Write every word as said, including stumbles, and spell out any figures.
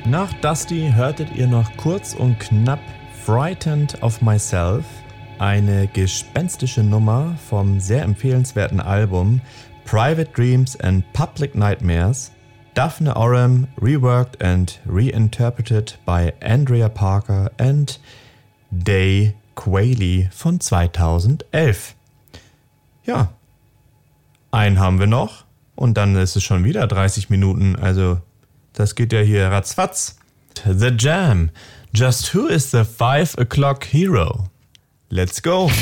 Nach Dusty hörtet ihr noch kurz und knapp Frightened of Myself, eine gespenstische Nummer vom sehr empfehlenswerten Album Private Dreams and Public Nightmares, Daphne Oram, reworked and reinterpreted by Andrea Parker and Day Quayle von zweitausendelf. Ja, einen haben wir noch und dann ist es schon wieder dreißig Minuten, also das geht ja hier ratzfatz. The Jam. Just who is the five o'clock hero? Let's go.